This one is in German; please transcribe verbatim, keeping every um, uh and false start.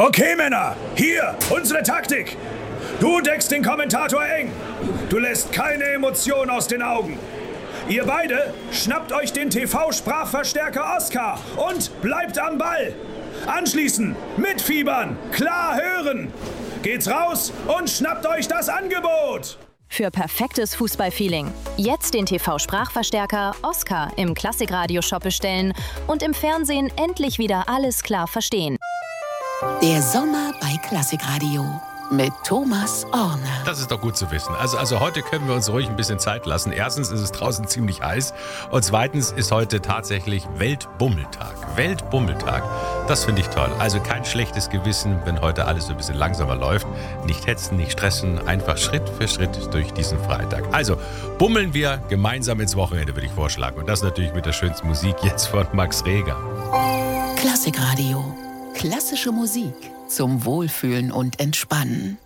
Okay, Männer, hier, unsere Taktik. Du deckst den Kommentator eng. Du lässt keine Emotion aus den Augen. Ihr beide schnappt euch den T V-Sprachverstärker Oscar und bleibt am Ball. Anschließend mitfiebern, klar hören. Geht's raus und schnappt euch das Angebot. Für perfektes Fußballfeeling. Jetzt den T V-Sprachverstärker Oscar im Klassikradio-Shop bestellen und im Fernsehen endlich wieder alles klar verstehen. Der Sommer bei Klassikradio mit Thomas Orner. Das ist doch gut zu wissen. Also, also heute können wir uns ruhig ein bisschen Zeit lassen. Erstens ist es draußen ziemlich heiß und zweitens ist heute tatsächlich Weltbummeltag. Weltbummeltag. Das finde ich toll. Also kein schlechtes Gewissen, wenn heute alles so ein bisschen langsamer läuft. Nicht hetzen, nicht stressen, einfach Schritt für Schritt durch diesen Freitag. Also bummeln wir gemeinsam ins Wochenende, würde ich vorschlagen. Und das natürlich mit der schönsten Musik jetzt von Max Reger. Klassikradio. Klassische Musik zum Wohlfühlen und Entspannen.